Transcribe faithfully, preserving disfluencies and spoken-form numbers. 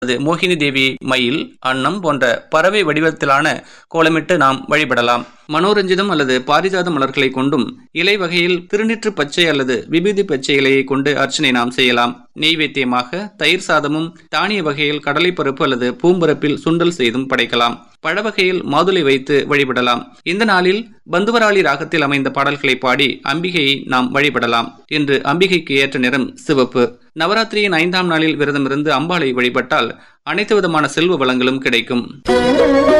அது மோகினி தேவி, மயில், அன்னம் போன்ற பறவை வடிவத்திலான கோலமிட்டு நாம் வழிபடலாம். மனோரஞ்சிதம் அல்லது பாரிஜாத மலர்களை கொண்டும், இலை வகையில் திருநீற்று பச்சை அல்லது விபூதி பச்சை இலையை கொண்டு அர்ச்சனை நாம் செய்யலாம். நெய்வேத்தியமாக தயிர் சாதமும், தானிய வகையில் கடலை பருப்பு அல்லது பூம்பருப்பில் சுண்டல் செய்தும் படைக்கலாம். பழ வகையில் மாதுளை வைத்து வழிபடலாம். இந்த நாளில் பந்துவராளி ராகத்தில் அமைந்த பாடல்களை பாடி அம்பிகையை நாம் வழிபடலாம். இன்று அம்பிகைக்கு ஏற்ற நிறம் சிவப்பு. நவராத்திரியின் ஐந்தாம் நாளில் விரதமிருந்து அம்பாளை வழிபட்டால் அனைத்து விதமான செல்வ வளங்களும் கிடைக்கும்.